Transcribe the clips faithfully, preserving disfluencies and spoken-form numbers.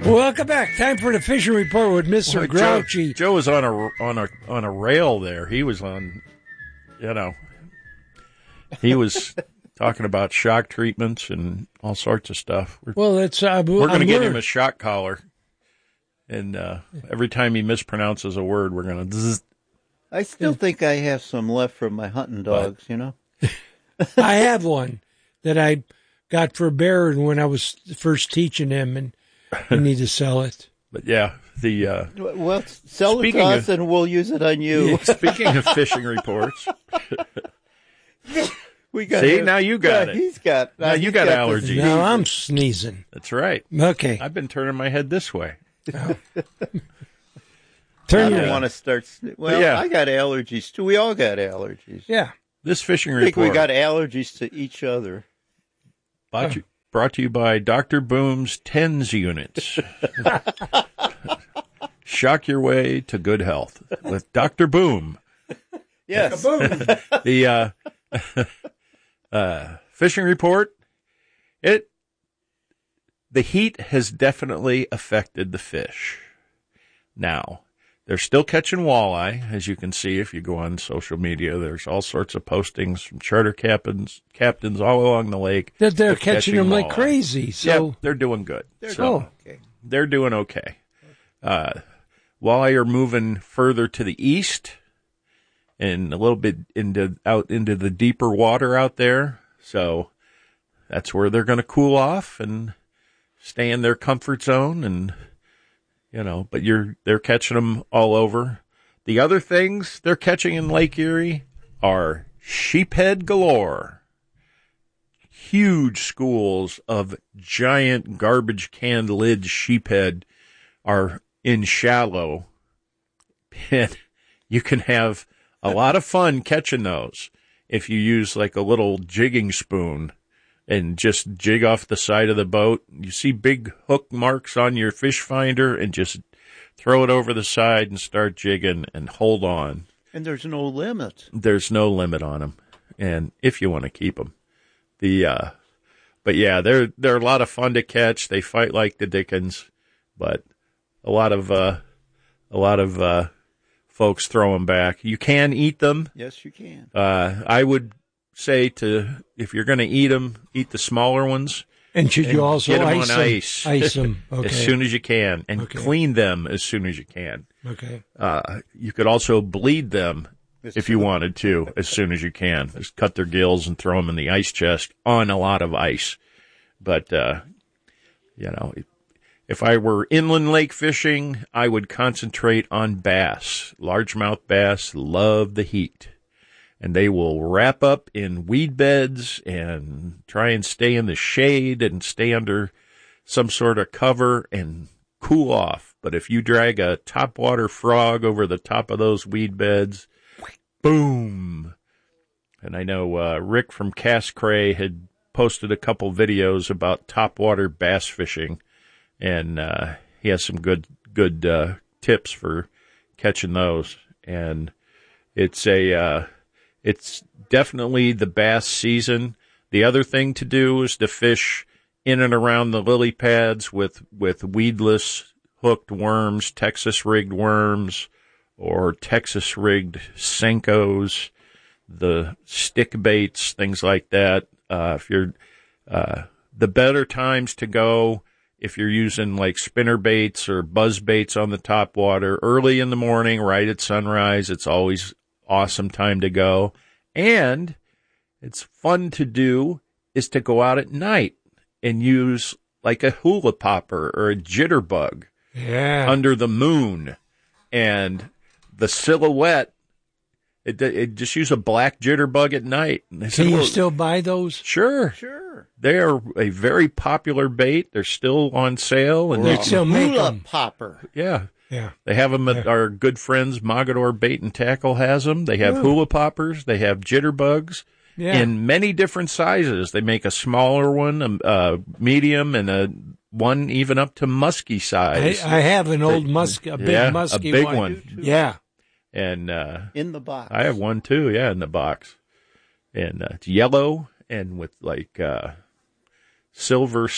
Welcome back. Time for the fishing report with Mister Boy, Grouchy. Joe, Joe was on a on a on a rail there. He was on, you know, he was talking about shock treatments and all sorts of stuff. We're, well, it's uh, we're going to get learned. him a shock collar, and uh, every time he mispronounces a word, we're going to. I still think I have some left from my hunting dogs. But, you know, I have one that I got for Barron when I was first teaching him, and I need to sell it. But yeah, the uh, well, sell it to us, of, and we'll use it on you. Yeah, speaking of fishing reports, we got see him. now you got yeah, it. He's got now you got, got allergies. Now I'm sneezing. That's right. Okay, I've been turning my head this way. Oh. Turn I don't want to start. Well, yeah. I got allergies too. We all got allergies. Yeah. This fishing I report. think we got allergies to each other. Brought, oh. you, brought to you by Doctor Boom's TENS units. Shock your way to good health with Doctor Boom. Yes. The uh, uh, fishing report. It the heat has definitely affected the fish. Now, they're still catching walleye, as you can see if you go on social media. There's all sorts of postings from charter captains, captains all along the lake. That they're, they're catching, catching them walleye. Like crazy. So yeah, they're doing good. They're so doing okay. They're doing okay. Uh, walleye are moving further to the east and a little bit into out into the deeper water out there. So that's where they're going to cool off and stay in their comfort zone and. You know, but you're they're catching them all over. The other things they're catching in Lake Erie are sheephead galore. Huge schools of giant garbage can lid sheephead are in shallow. And you can have a lot of fun catching those if you use like a little jigging spoon. And just jig off the side of the boat. You see big hook marks on your fish finder and just throw it over the side and start jigging and hold on. And there's no limit. There's no limit on them. And if you want to keep them. The, uh, but yeah, they're, they're a lot of fun to catch. They fight like the dickens, but a lot of, uh, a lot of, uh, folks throw them back. You can eat them. Yes, you can. Uh, I would, say to if you're going to eat them, eat the smaller ones. And should you also get them ice on them? ice, ice them okay. as soon as you can, and okay. clean them as soon as you can. Okay. Uh, you could also bleed them it's if you true. wanted to as soon as you can. Just cut their gills and throw them in the ice chest on a lot of ice. But uh, you know, if I were inland lake fishing, I would concentrate on bass. Largemouth bass love the heat. And they will wrap up in weed beds and try and stay in the shade and stay under some sort of cover and cool off. But if you drag a topwater frog over the top of those weed beds, boom. And I know uh, Rick from Cass Cray had posted a couple videos about topwater bass fishing, and uh, he has some good good uh, tips for catching those. And it's a... Uh, It's definitely the bass season. The other thing to do is to fish in and around the lily pads with, with weedless hooked worms, Texas rigged worms, or Texas rigged Senkos, the stick baits, things like that. Uh, if you're, uh, the better times to go if you're using like spinner baits or buzz baits on the top water early in the morning, right at sunrise. It's always awesome time to go. And it's fun to do is to go out at night and use like a hula popper or a jitterbug yeah. under the moon, and the silhouette. It, it just use a black jitterbug at night. Can said, you well, still buy those? Sure, sure. They are a very popular bait. They're still on sale, and they still make hula them. popper. Yeah. Yeah, they have them at yeah. our good friends Mogador Bait and Tackle has them. They have Ooh. hula poppers. They have jitterbugs yeah. in many different sizes. They make a smaller one, a, a medium, and a one even up to musky size. I, I have an old musky, a big yeah, musky a big one. one. Yeah, and uh, in the box. I have one too. Yeah, in the box, and uh, it's yellow and with like uh, silver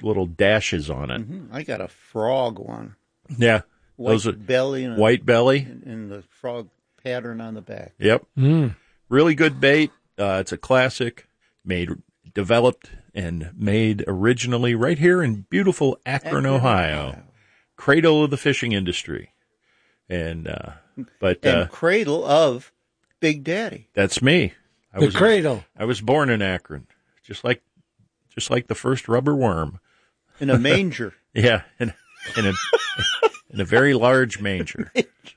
little dashes on it. Mm-hmm. I got a frog one. Yeah, White those are belly and a, white belly and, and the frog pattern on the back. Yep, Mm. really good bait. Uh, it's a classic, made, developed, and made originally right here in beautiful Akron, Akron, Ohio, Ohio. cradle of the fishing industry. And uh, but And uh, cradle of Big Daddy. that's me. I The was cradle. I was born in Akron, just like just like the first rubber worm. In a manger. Yeah, in, in a in a very large manger.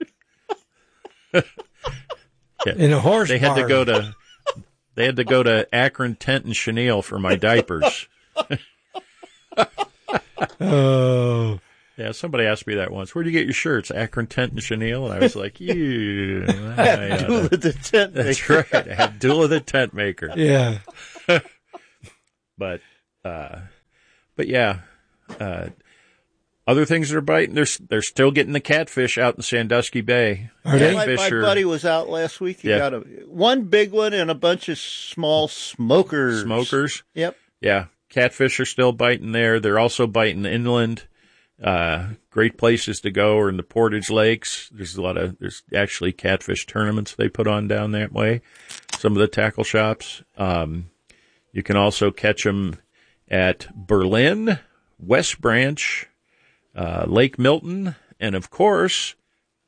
In a horse They had to barn. go to they had to go to Akron Tent and Chenille for my diapers. Oh. Yeah, somebody asked me that once. Where'd you get your shirts? Akron Tent and Chenille? And I was like, you. I, uh, Duel of the tent that's maker. right. I had Duel of the Tent Maker. Yeah. But, uh, but yeah, uh, other things that are biting, they're, they're still getting the catfish out in Sandusky Bay. Are they? My, my Catfish are- buddy was out last week. He Yeah. got a one big one and a bunch of small smokers. Smokers. Yep. Yeah. Catfish are still biting there. They're also biting inland. Uh, great places to go are in the Portage Lakes. There's a lot of, there's actually catfish tournaments they put on down that way. Some of the tackle shops. Um, you can also catch them at Berlin, West Branch, uh, Lake Milton, and of course,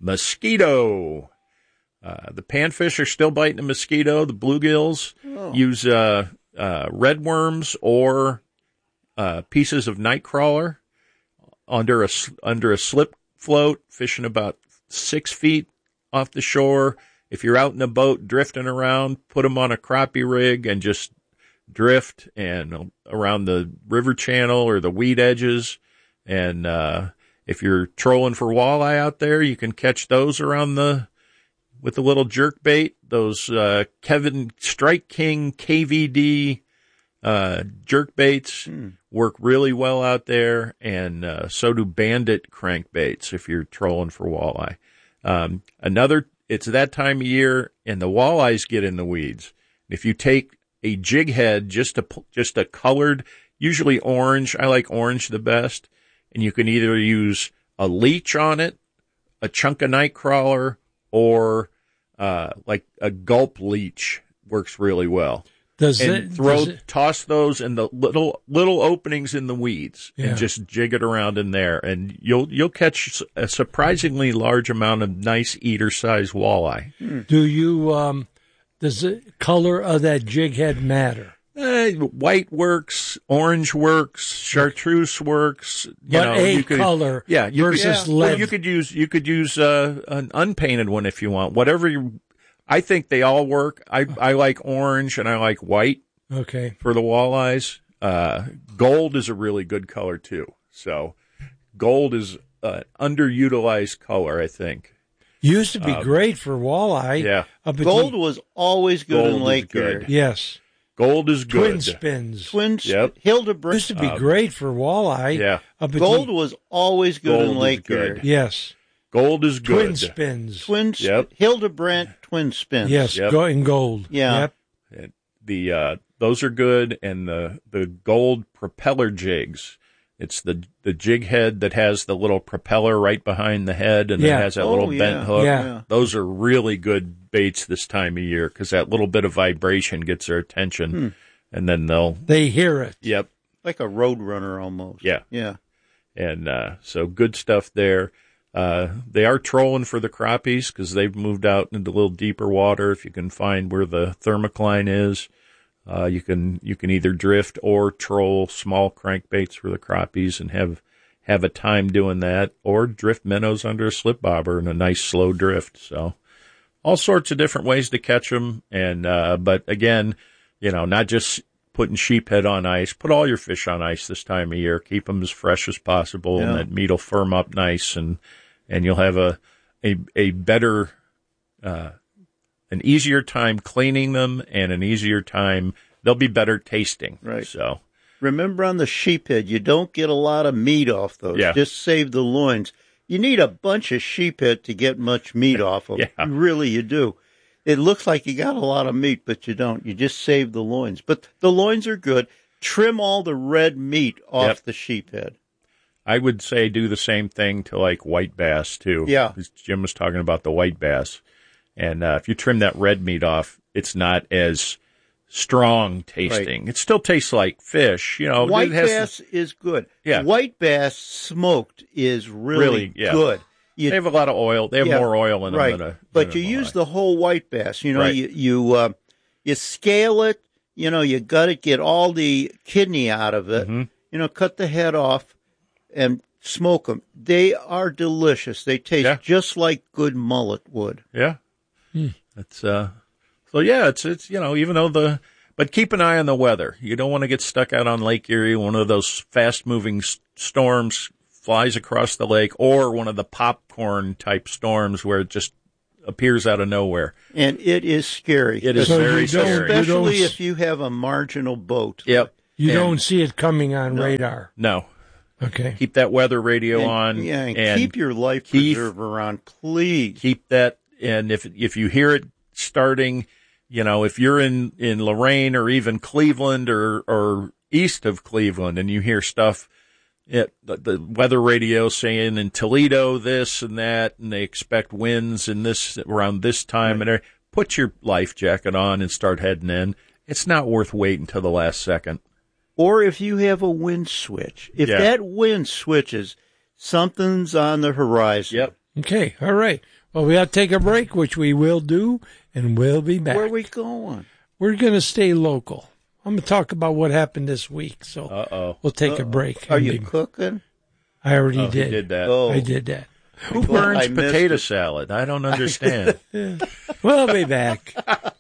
Mosquito. Uh, the panfish are still biting the mosquito. The bluegills Oh. use, uh, uh, red worms or, uh, pieces of nightcrawler under a, under a slip float, fishing about six feet off the shore. If you're out in a boat drifting around, put them on a crappie rig and just drift and around the river channel or the weed edges. And, uh, if you're trolling for walleye out there, you can catch those around the, with the little jerk bait, those, uh, Kevin Strike King K V D, uh, jerk baits Hmm. work really well out there. And, uh, so do bandit crankbaits if you're trolling for walleye. Um, another, it's that time of year and the walleyes get in the weeds. If you take a jig head, just a, just a colored, usually orange, I like orange the best, and you can either use a leech on it, a chunk of nightcrawler, or, uh, like a gulp leech works really well. Does And it throw, does it, toss those in the little, little openings in the weeds Yeah. and just jig it around in there. And you'll, you'll catch a surprisingly large amount of nice eater size walleye. do you um does the color of that jig head matter? Uh, white works, orange works, chartreuse works. You But know, a you could, color yeah, you versus could, yeah. Well, lead. you could use you could use uh, an unpainted one if you want. Whatever you, I think they all work. I I like orange and I like white Okay. for the walleyes. Uh, gold is a really good color too. So, gold is an underutilized color, I think. Used to be great for walleye. Um, Yeah, Up at Gold the- was always good Gold in is Lake good. Erie. yes. gold is Twin good. spins. Twin Yep. Hildebrand. Used to be great for walleye. Yeah, Up at Gold the, was always good Gold in is Lake good. Erie. yes. gold is Twin good. spins. Twin Yep. Hildebrand twin spins. Yes. Yep. Go in gold. Yeah. Yep. The uh, those are good, and the the gold propeller jigs. It's the the jig head that has the little propeller right behind the head, and Yeah. it has that Oh, little yeah. bent hook. Yeah. Those are really good baits this time of year because that little bit of vibration gets their attention, Hmm. and then they'll. They hear it. Yep. Like a road runner almost. Yeah. Yeah. And uh, so good stuff there. Uh, they are trolling for the crappies because they've moved out into a little deeper water. If you can find where the thermocline is, uh, you can you can either drift or troll small crankbaits for the crappies and have have a time doing that, or drift minnows under a slip bobber in a nice slow drift. So all sorts of different ways to catch them. And uh, but again, you know, not just putting sheephead on ice. Put all your fish on ice this time of year. Keep them as fresh as possible, Yeah. and that meat will firm up nice, and and you'll have a a a better, uh, an easier time cleaning them, and an easier time. They'll be better tasting. Right. So Remember on the sheephead, you don't get a lot of meat off those. Yeah. Just save the loins. You need a bunch of sheephead to get much meat off of. Yeah. Really, you do. It looks like you got a lot of meat, but you don't. You just save the loins. But the loins are good. trim all the red meat off Yep. the sheephead. I would say do the same thing to like white bass too. Yeah. Jim was talking about the white bass. And uh, if you trim that red meat off, it's not as strong tasting. Right. It still tastes like fish. You know, White it has bass is good. Yeah. White bass smoked is really, Really, yeah. good. You, They have a lot of oil. They have yeah, more oil in them right. than a. But than you a use walleye. the whole white bass. You know, Right. you you uh, you scale it. You know, you got to get all the kidney out of it. Mm-hmm. You know, cut the head off and smoke them. They are delicious. They taste Yeah. just like good mullet would. Yeah. It's uh. So yeah, it's it's you know even though the but keep an eye on the weather. You don't want to get stuck out on Lake Erie. One of those fast moving s- storms flies across the lake, or one of the popcorn type storms where it just appears out of nowhere. And it is scary. It is So very you don't- scary. you Especially don't- if you have a marginal boat. Yep. You And- don't see it coming on radar. No. Okay. Keep that weather radio And- on. Yeah, and, and keep your life keep- preserver on, please. keep that. And if if you hear it starting, you know, if you're in, in Lorain or even Cleveland or, or east of Cleveland and you hear stuff, it, the, the weather radio saying in Toledo this and that, and they expect winds in this around this time, and put your life jacket on and start heading in. It's not worth waiting until the last second. Or if you have a wind switch. If Yeah. that wind switches, something's on the horizon. Yep. Okay. All right. Well, we have to take a break, which we will do, and we'll be back. Where are we going? We're going to stay local. I'm going to talk about what happened this week, so Uh-oh. we'll take a break. Are and you be- cooking? I already Oh, did. he did that. Oh, I did that. Who Well, burns I missed potato it. salad? I don't understand. We'll be back.